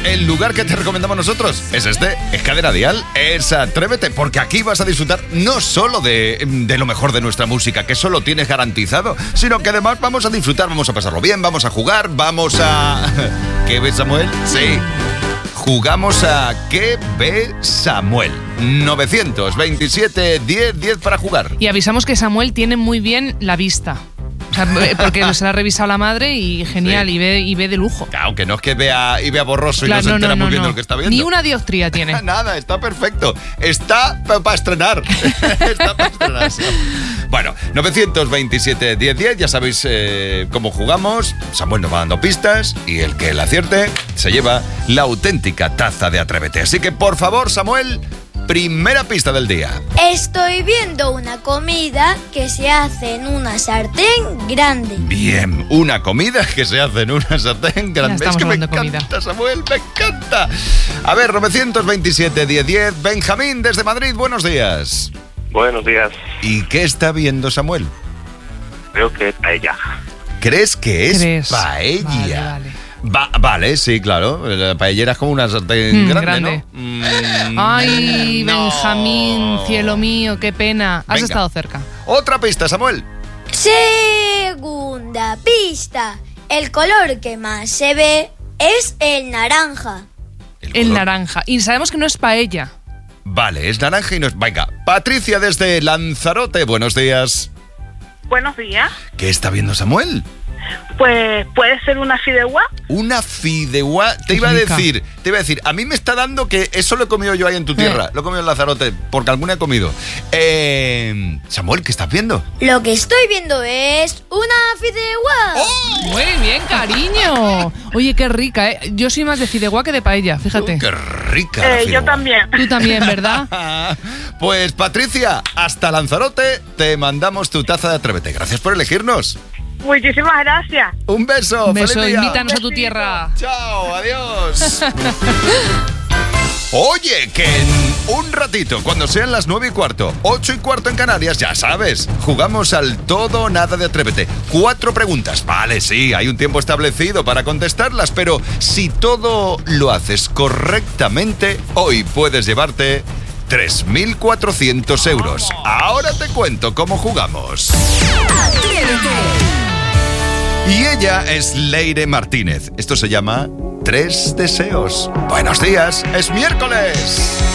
el lugar que te recomendamos nosotros es es Cadena Dial, es Atrévete, porque aquí vas a disfrutar no solo de lo mejor de nuestra música, que eso lo tienes garantizado, sino que además vamos a disfrutar, vamos a pasarlo bien, vamos a jugar, vamos a... ¿Qué ves, Samuel? Sí. Jugamos a ¿Qué ve Samuel? 927 10 10 para jugar. Y avisamos que Samuel tiene muy bien la vista. O sea, porque se la ha revisado la madre y genial, sí. y ve de lujo. Aunque no es que vea borroso y claro, no se entera muy bien de lo que está viendo. Ni una dioptría tiene. Nada, está perfecto. Está para estrenar. Está para estrenar. Bueno, 927 10 10, ya sabéis cómo jugamos. Samuel nos va dando pistas y el que la acierte se lleva la auténtica taza de Atrévete. Así que, por favor, Samuel, primera pista del día. Estoy viendo una comida que se hace en una sartén grande. Bien, una comida que se hace en una sartén grande. Es que me encanta, comida. Samuel, me encanta. A ver, 927 10 10, Benjamín desde Madrid, buenos días. Buenos días. ¿Y qué está viendo Samuel? Creo que es paella. ¿Crees que es paella? Vale, sí, claro. La paellera es como una sartén grande, ¿no? Ay, no. Benjamín, cielo mío, qué pena. Has estado cerca. Otra pista, Samuel. Segunda pista. El color que más se ve es el naranja. El naranja. Y sabemos que no es paella. Vale, es naranja y no es... Venga, Patricia desde Lanzarote, buenos días. Buenos días. ¿Qué está viendo Samuel? Pues puede ser una fideuá. Una fideuá. Te iba a decir, a mí me está dando que eso lo he comido yo ahí en tu tierra. Lo he comido en Lanzarote, porque alguna he comido. Samuel, ¿qué estás viendo? Lo que estoy viendo es una fideuá. ¡Oh! Muy bien, cariño. Oye, qué rica, ¿eh? Yo soy más de fideuá que de paella, fíjate. ¡Qué rica la fideuá! Yo también. Tú también, ¿verdad? Pues, Patricia, hasta Lanzarote te mandamos tu taza de Atrévete. Gracias por elegirnos. Muchísimas gracias. Un beso. Un beso, ¡Feliz día! Invítanos a tu tierra. Chao, adiós. Oye, que en un ratito, cuando sean las 9:15, 8:15 en Canarias, ya sabes, jugamos al todo o nada de Atrévete. 4 preguntas. Vale, sí, hay un tiempo establecido para contestarlas, pero si todo lo haces correctamente, hoy puedes llevarte 3.400 euros. Ahora te cuento cómo jugamos. Y ella es Leire Martínez. Esto se llama 3 deseos. Buenos días, es miércoles.